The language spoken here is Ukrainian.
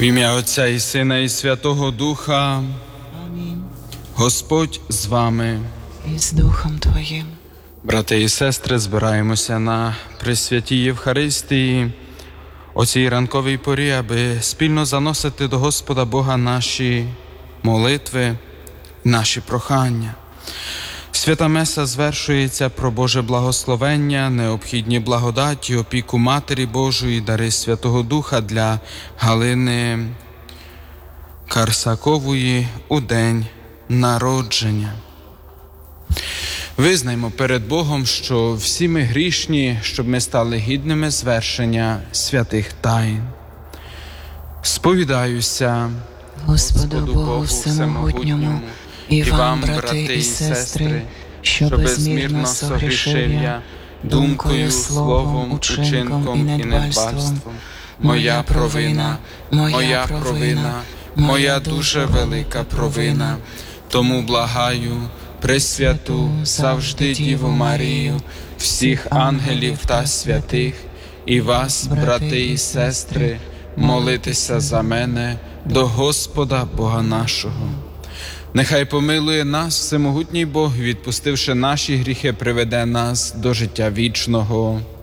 В ім'я Отця і Сина, і Святого Духа. Амінь. Господь з вами. І з Духом Твоїм. Брати і сестри, збираємося на Пресвятій Євхаристії о цій ранковій порі, аби спільно заносити до Господа Бога наші молитви, наші прохання. Свята Меса звершується про Боже благословення, необхідні благодаті, опіку Матері Божої, дари Святого Духа для Галини Карсакової у день народження. Визнаймо перед Богом, що всі ми грішні, щоб ми стали гідними звершення святих тайн. Сповідаюся Господу Богу Всемогутньому, і вам, брати і сестри, що безмірно согрішив я думкою, словом, учинком і недбальством. Моя провина, моя дуже велика провина. Тому благаю Пресвяту, завжди Діву Марію, всіх ангелів та святих, і вас, брати і сестри, молитеся за мене до Господа Бога нашого. Нехай помилує нас Всемогутній Бог, відпустивши наші гріхи, приведе нас до життя вічного.